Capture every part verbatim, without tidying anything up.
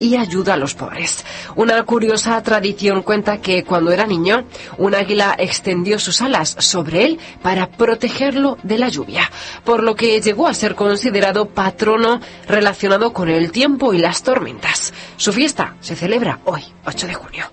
y ayuda a los pobres. Una curiosa tradición cuenta que cuando era niño, un águila extendió sus alas sobre él para protegerlo de la lluvia, por lo que llegó a ser considerado patrono relacionado con el tiempo y las tormentas. Su fiesta se celebra hoy, ocho de junio.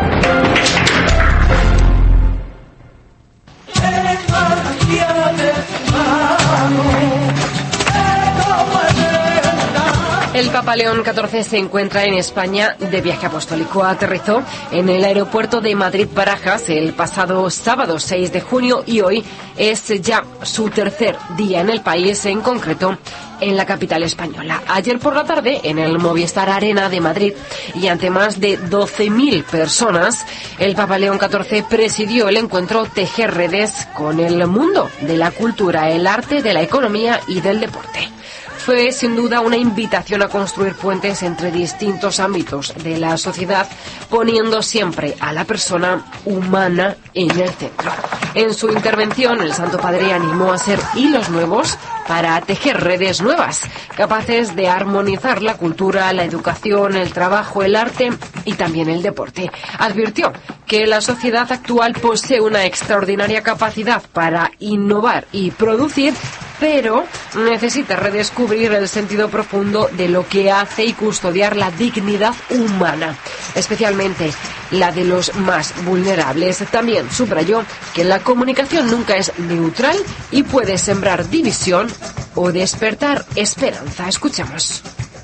El Papa León catorce se encuentra en España de viaje apostólico. Aterrizó en el aeropuerto de Madrid-Barajas el pasado sábado seis de junio y hoy es ya su tercer día en el país, en concreto en la capital española. Ayer por la tarde, en el Movistar Arena de Madrid y ante más de doce mil personas, el Papa León catorce presidió el encuentro Tejer Redes con el mundo de la cultura, el arte, de la economía y del deporte. Fue sin duda una invitación a construir puentes entre distintos ámbitos de la sociedad, poniendo siempre a la persona humana en el centro. En su intervención, el Santo Padre animó a hacer hilos nuevos para tejer redes nuevas, capaces de armonizar la cultura, la educación, el trabajo, el arte y también el deporte. Advirtió que la sociedad actual posee una extraordinaria capacidad para innovar y producir, pero necesita redescubrir el sentido profundo de lo que hace y custodiar la dignidad humana, especialmente la de los más vulnerables. También subrayó que la comunicación nunca es neutral y puede sembrar división o despertar esperanza. Escuchemos.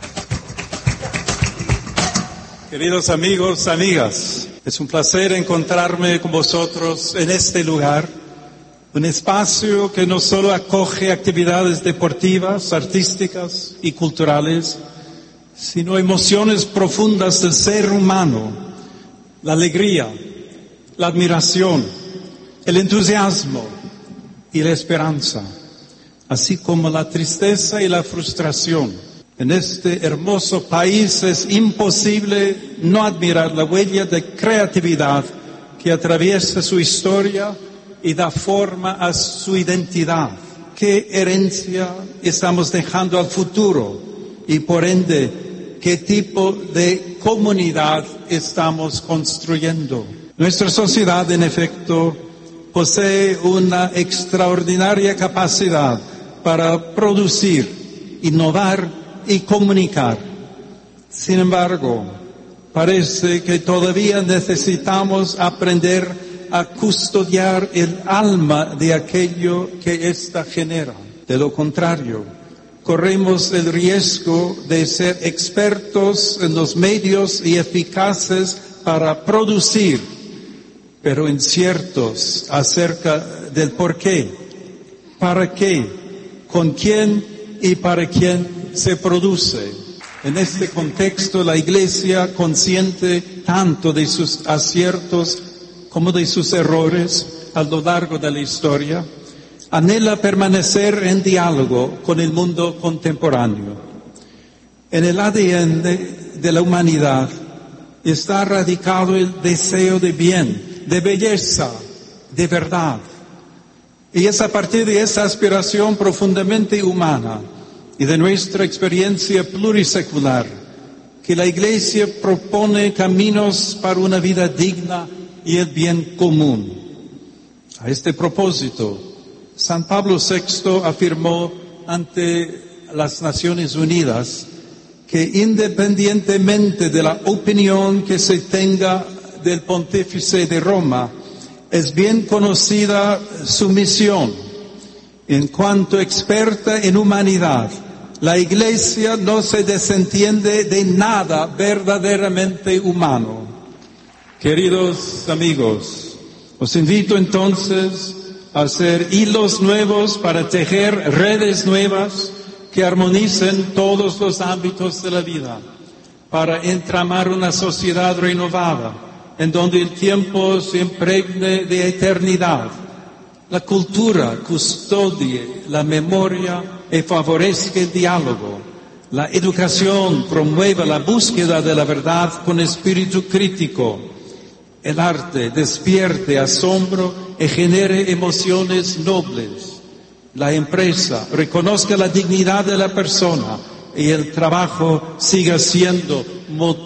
Queridos amigos, amigas, es un placer encontrarme con vosotros en este lugar. Un espacio que no solo acoge actividades deportivas, artísticas y culturales, sino emociones profundas del ser humano, la alegría, la admiración, el entusiasmo y la esperanza, así como la tristeza y la frustración. En este hermoso país es imposible no admirar la huella de creatividad que atraviesa su historia y da forma a su identidad. ¿Qué herencia estamos dejando al futuro? Y por ende, ¿qué tipo de comunidad estamos construyendo? Nuestra sociedad, en efecto, posee una extraordinaria capacidad para producir, innovar y comunicar. Sin embargo, parece que todavía necesitamos aprender a custodiar el alma de aquello que ésta genera. De lo contrario, corremos el riesgo de ser expertos en los medios y eficaces para producir, pero inciertos acerca del por qué, para qué, con quién y para quién se produce. En este contexto, la Iglesia, consciente tanto de sus aciertos como de sus errores a lo largo de la historia, anhela permanecer en diálogo con el mundo contemporáneo. En el A D N de la humanidad está radicado el deseo de bien, de belleza, de verdad. Y es a partir de esa aspiración profundamente humana y de nuestra experiencia plurisecular que la Iglesia propone caminos para una vida digna y el bien común. A este propósito, San Pablo sexto afirmó ante las Naciones Unidas que independientemente de la opinión que se tenga del Pontífice de Roma, es bien conocida su misión. En cuanto experta en humanidad, la Iglesia no se desentiende de nada verdaderamente humano. Queridos amigos, os invito entonces a hacer hilos nuevos para tejer redes nuevas que armonicen todos los ámbitos de la vida, para entramar una sociedad renovada, en donde el tiempo se impregne de eternidad, la cultura custodie la memoria y favorezca el diálogo, la educación promueva la búsqueda de la verdad con espíritu crítico, el arte despierte asombro y genere emociones nobles. La empresa reconozca la dignidad de la persona y el trabajo siga siendo motor